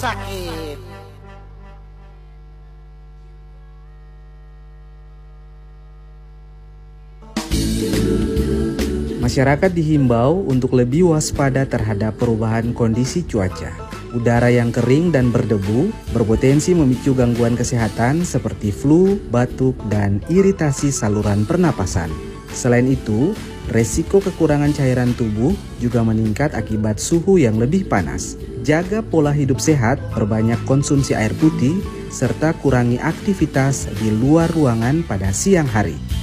sakit. Masyarakat dihimbau untuk lebih waspada terhadap perubahan kondisi cuaca. Udara yang kering dan berdebu berpotensi memicu gangguan kesehatan seperti flu, batuk, dan iritasi saluran pernapasan. Selain itu, resiko kekurangan cairan tubuh juga meningkat akibat suhu yang lebih panas. Jaga pola hidup sehat, perbanyak konsumsi air putih, serta kurangi aktivitas di luar ruangan pada siang hari.